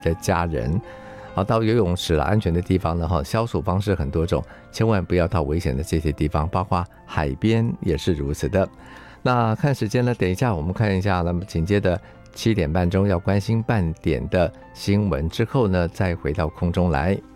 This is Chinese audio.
的家人。好，到游泳池安全的地方呢，消暑方式很多种，千万不要到危险的这些地方，包括海边也是如此的。那看时间呢，等一下我们看一下，那么紧接着7点半钟要关心半点的新闻之后呢，再回到空中来。